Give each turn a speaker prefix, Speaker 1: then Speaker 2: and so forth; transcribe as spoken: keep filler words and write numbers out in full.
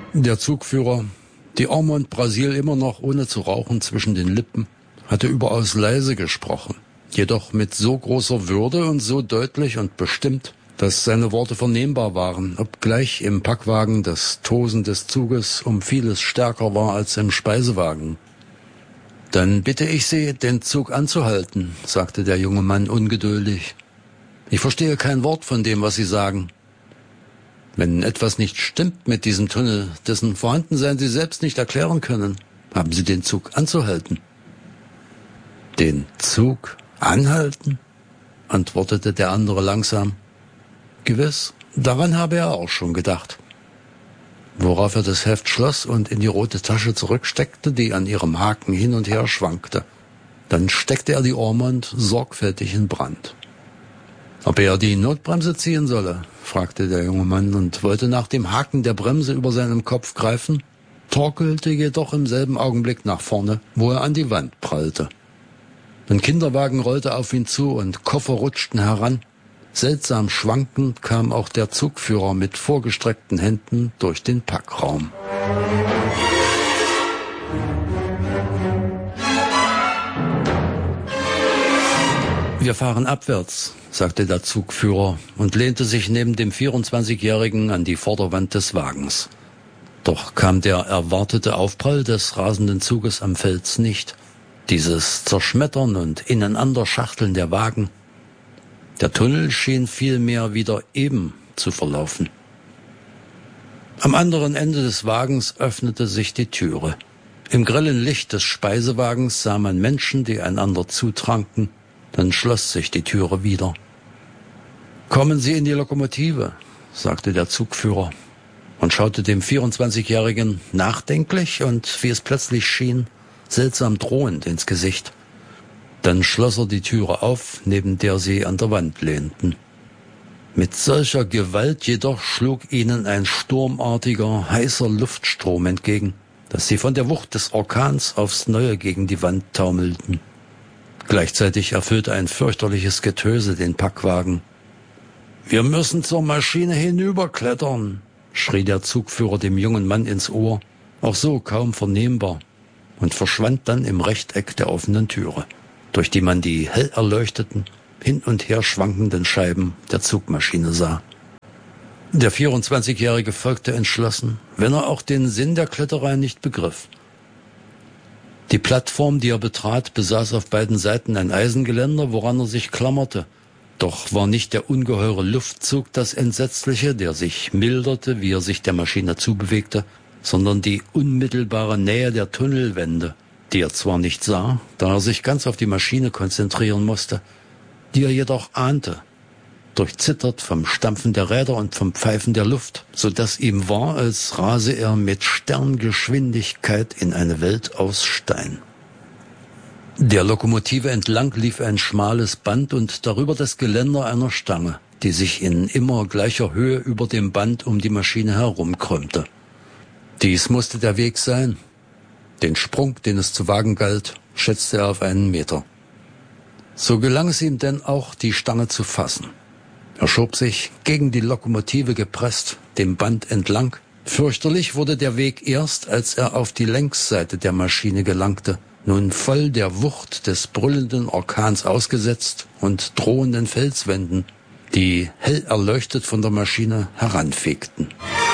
Speaker 1: Der Zugführer, die Ormond Brasil immer noch ohne zu rauchen zwischen den Lippen, hatte überaus leise gesprochen, jedoch mit so großer Würde und so deutlich und bestimmt, dass seine Worte vernehmbar waren, obgleich im Packwagen das Tosen des Zuges um vieles stärker war als im Speisewagen. »Dann bitte ich Sie, den Zug anzuhalten«, sagte der junge Mann ungeduldig. »Ich verstehe kein Wort von dem, was Sie sagen. Wenn etwas nicht stimmt mit diesem Tunnel, dessen Vorhandensein Sie selbst nicht erklären können, haben Sie den Zug anzuhalten.« »Den Zug anhalten?«, antwortete der andere langsam. »Gewiss, daran habe er auch schon gedacht.« Worauf er das Heft schloss und in die rote Tasche zurücksteckte, die an ihrem Haken hin und her schwankte. Dann steckte er die Ormond sorgfältig in Brand. »Ob er die Notbremse ziehen solle?«, fragte der junge Mann und wollte nach dem Haken der Bremse über seinem Kopf greifen, torkelte jedoch im selben Augenblick nach vorne, wo er an die Wand prallte. Ein Kinderwagen rollte auf ihn zu und Koffer rutschten heran. Seltsam schwankend kam auch der Zugführer mit vorgestreckten Händen durch den Packraum. »Wir fahren abwärts«, sagte der Zugführer und lehnte sich neben dem vierundzwanzigjährigen an die Vorderwand des Wagens. Doch kam der erwartete Aufprall des rasenden Zuges am Fels nicht. Dieses Zerschmettern und Ineinanderschachteln der Wagen. Der Tunnel schien vielmehr wieder eben zu verlaufen. Am anderen Ende des Wagens öffnete sich die Türe. Im grellen Licht des Speisewagens sah man Menschen, die einander zutranken. Dann schloss sich die Türe wieder. »Kommen Sie in die Lokomotive«, sagte der Zugführer und schaute dem vierundzwanzigjährigen nachdenklich und, wie es plötzlich schien, seltsam drohend ins Gesicht. Dann schloss er die Türe auf, neben der sie an der Wand lehnten. Mit solcher Gewalt jedoch schlug ihnen ein sturmartiger, heißer Luftstrom entgegen, dass sie von der Wucht des Orkans aufs Neue gegen die Wand taumelten. Gleichzeitig erfüllte ein fürchterliches Getöse den Packwagen. »Wir müssen zur Maschine hinüberklettern«, schrie der Zugführer dem jungen Mann ins Ohr, auch so kaum vernehmbar, und verschwand dann im Rechteck der offenen Türe, durch die man die hell erleuchteten, hin und her schwankenden Scheiben der Zugmaschine sah. Der vierundzwanzigjährige folgte entschlossen, wenn er auch den Sinn der Kletterei nicht begriff. Die Plattform, die er betrat, besaß auf beiden Seiten ein Eisengeländer, woran er sich klammerte. Doch war nicht der ungeheure Luftzug das Entsetzliche, der sich milderte, wie er sich der Maschine zubewegte, sondern die unmittelbare Nähe der Tunnelwände, die er zwar nicht sah, da er sich ganz auf die Maschine konzentrieren musste, die er jedoch ahnte, durchzittert vom Stampfen der Räder und vom Pfeifen der Luft, so dass ihm war, als rase er mit Sterngeschwindigkeit in eine Welt aus Stein. Der Lokomotive entlang lief ein schmales Band und darüber das Geländer einer Stange, die sich in immer gleicher Höhe über dem Band um die Maschine herumkrümmte. Dies musste der Weg sein. Den Sprung, den es zu wagen galt, schätzte er auf einen Meter. So gelang es ihm denn auch, die Stange zu fassen. Er schob sich, gegen die Lokomotive gepresst, dem Band entlang. Fürchterlich wurde der Weg erst, als er auf die Längsseite der Maschine gelangte, nun voll der Wucht des brüllenden Orkans ausgesetzt und drohenden Felswänden, die hell erleuchtet von der Maschine heranfegten.